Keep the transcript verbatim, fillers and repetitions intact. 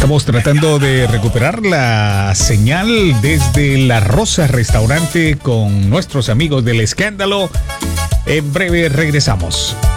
Estamos tratando de recuperar la señal desde La Rosa Restaurante con nuestros amigos del Escándalo. En breve regresamos.